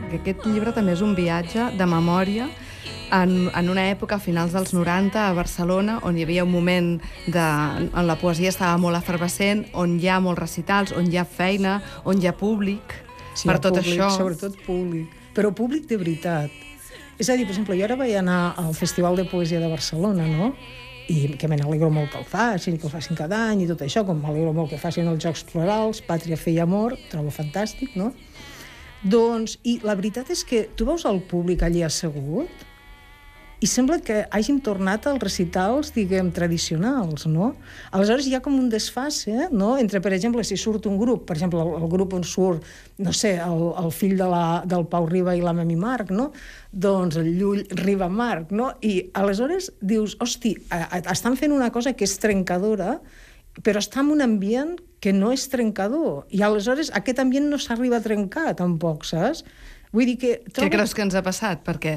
perquè aquest llibre també és un viatge de memòria en una època, a finals dels 90, a Barcelona, on hi havia un moment on la poesia estava molt efervescent, on hi ha molts recitals, on hi ha feina, on hi ha públic, sí, per tot públic, això. Sobretot públic, però públic de veritat. És a dir, per exemple, jo ara vaig anar al Festival de Poesia de Barcelona, no?, i que me n'alegro molt que el facin, i que el facin cada any, i tot això, com m'alegro molt que facin els Jocs Florals, Pàtria, Fe i Amor, trobo fantàstic, no? Doncs, i la veritat és que tu veus el públic allí assegut i sembla que hàgim tornat als recitals, diguem, tradicionals, no? Aleshores hi ha com un desfase, no?, entre, per exemple, si surt un grup, per exemple, el grup on surt, no sé, el fill del Pau Riba i la Mami Marc, no?, doncs el Llull Riba Marc, no?, i aleshores dius, hosti, estan fent una cosa que és trencadora, però està en un ambient que no és trencador, i aleshores aquest ambient no s'arriba a trencar, tampoc, saps? Vull dir que... Què creus que ens ha passat? Perquè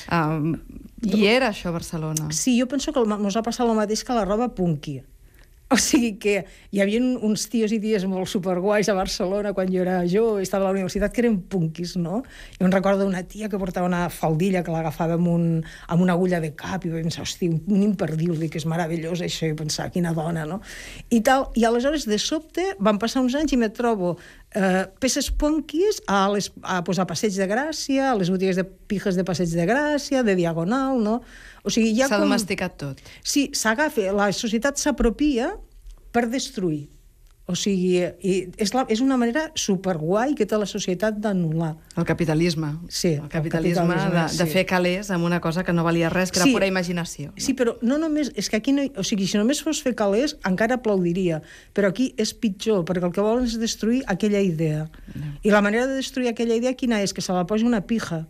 hi era això a Barcelona. Sí, jo penso que ens ha passat el mateix que la roba punky. O sigui que hi havia uns tios i ties molt superguais a Barcelona quan jo era jove, estava a la universitat, que eren punkis, no? Jo em recordo una tia que portava una faldilla que l'agafava amb una agulla de cap i vaig pensar, hosti, un imperdible, que és meravellós això, i pensar, quina dona, no? I aleshores, de sobte, van passar uns anys i me trobo peces punkis a Passeig de Gràcia, a les botigues de pijes de Passeig de Gràcia, de Diagonal, no? O sigui, s'ha domesticat tot. Sí, s'agafa, la societat s'apropia per destruir. O sigui, és una manera superguai que té la societat d'anul·lar. El capitalisme. Sí, el capitalisme de fer calés amb una cosa que no valia res, que era pura imaginació. Sí, però no només... És que aquí no... O sigui, si només fos fer calés, encara aplaudiria. Però aquí és pitjor, perquè el que volen és destruir aquella idea. I la manera de destruir aquella idea quina és? Que se la posi una pija.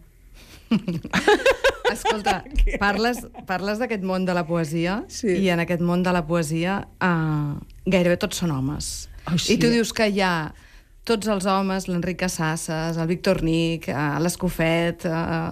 Escolta, parles d'aquest món de la poesia, sí. I en aquest món de la poesia gairebé tots són homes. Oh, sí. I tu dius que hi ha tots els homes, l'Enric Casasses, el Víctor Nic, l'Escofet,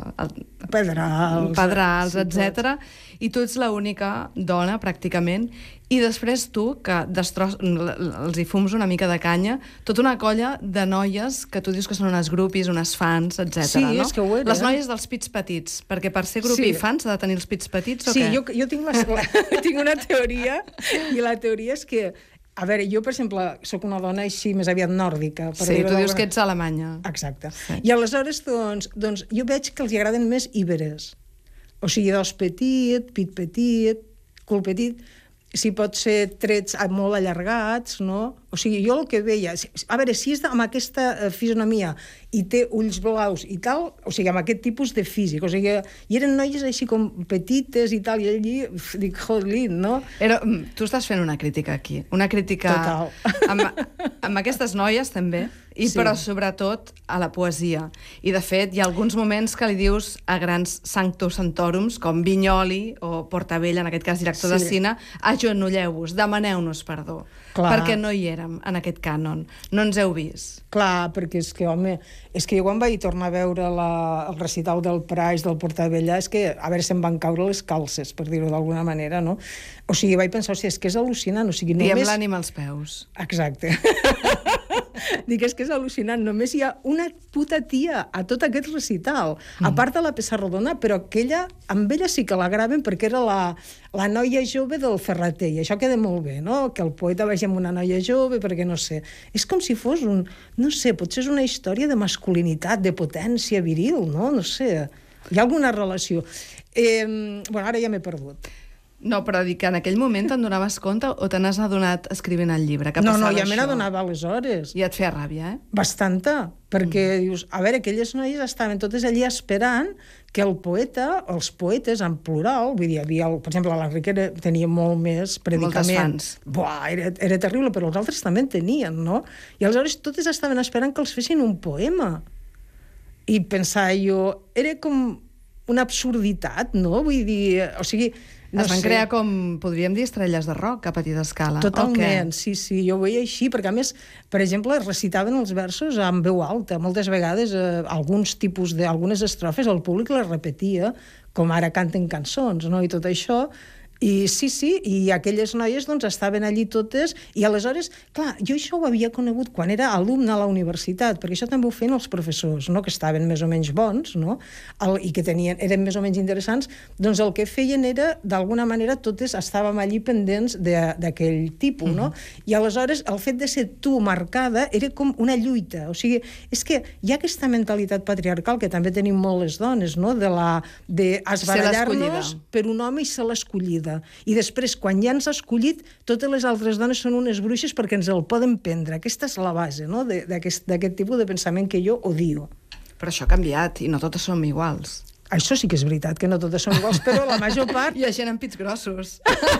Pedrals, etc. I tu ets l'única dona, pràcticament, i després tu, que els hi fums una mica de canya, tota una colla de noies que tu dius que són unes grupis, unes fans, etc. Sí, no? és que ho era. Les noies dels pits petits, perquè per ser grupi i fans s'ha de tenir els pits petits o què? Sí, jo tinc una teoria, i la teoria és que a veure, jo, per exemple, sóc una dona així més aviat nòrdica. Sí, tu dius que ets alemanya. Exacte. Sí. I aleshores, doncs, jo veig que els agraden més íberes. O sigui, dos petit, pit petit, cul petit, si pot ser trets molt allargats, no? O sigui, jo el que veia... A veure, si és amb aquesta fisonomia i té ulls blaus i tal, o sigui, amb aquest tipus de físic, o sigui, i eren noies així com petites i tal, i allí, dic, jolín, no? Tu estàs fent una crítica aquí, una crítica... Total. Amb aquestes noies, també, però sobretot a la poesia. I, de fet, hi ha alguns moments que li dius a grans sanctus sanctorums, com Vinyoli o Portabella, en aquest cas director de cine, agenolleu-vos, demaneu-nos perdó. Clar. Perquè no hi érem en aquest cànon, no ens heu vist. Clar, perquè és que, home, és que jo quan vaig tornar a veure el recital del Price, del Portabella, és que, a veure, se'm van caure les calces, per dir-ho d'alguna manera, no? O sigui, vaig pensar, és que és al·lucinant, o sigui, només... Diem l'ànima als peus. Exacte. Dic, és que és al·lucinant, només hi ha una puta tia a tot aquest recital, a part de la Pessarrodona, però aquella, amb ella sí que la graven perquè era la noia jove del Ferrater, i això queda molt bé, no? Que el poeta vagi amb una noia jove, perquè no sé, és com si fos no sé, potser és una història de masculinitat, de potència viril, no? No sé, hi ha alguna relació. Bueno, ara ja m'he perdut. No, però dic que en aquell moment te'n donaves compte o te n'has adonat escrivint el llibre? No, ja me n'adonava aleshores. I et feia ràbia, Bastanta, perquè dius, a veure, aquelles noies estaven totes allí esperant que el poeta, els poetes en plural, vull dir, havia, per exemple, l'Enric tenia molt més predicament. Moltes fans. Buah, era terrible, però els altres també en tenien, no? I aleshores totes estaven esperant que els fessin un poema. I pensava jo, era com una absurditat, no? Vull dir, o sigui... Es van crear com, podríem dir, estrelles de rock a petita escala. Totalment, sí, jo ho veia així, perquè a més, per exemple, recitaven els versos amb veu alta. Moltes vegades, algunes estrofes, el públic les repetia, com ara canten cançons, no? I tot això, I sí, i aquelles noies doncs estaven allí totes, i aleshores, clar, jo això ho havia conegut quan era alumne a la universitat, perquè això també ho feien els professors, no?, que estaven més o menys bons, no?, i que eren més o menys interessants, doncs el que feien era, d'alguna manera, totes estàvem allí pendents d'aquell tipus, no? I aleshores el fet de ser tu marcada era com una lluita, o sigui, és que hi ha aquesta mentalitat patriarcal que també tenim molt les dones, no?, d'esbarallar-nos per un home i ser l'escollida. I després, quan ja ens ha escollit, totes les altres dones són unes bruixes perquè ens el poden prendre. Aquesta és la base, no?, d'aquest tipus de pensament que jo odio. Però això ha canviat i no totes som iguals. Això sí que és veritat, que no totes són iguals, però la major part... Hi ha gent amb pits grossos.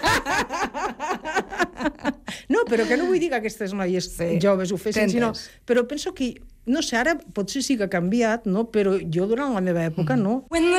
No, però que no vull dir que aquestes noies joves ho fessin, sinó... Però penso que, no sé, ara potser sí que ha canviat, no?, però jo durant la meva època no.